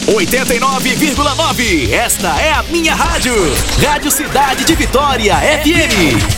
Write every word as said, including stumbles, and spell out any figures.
oitenta e nove vírgula nove. Esta é a minha rádio. Rádio Cidade de Vitória F M.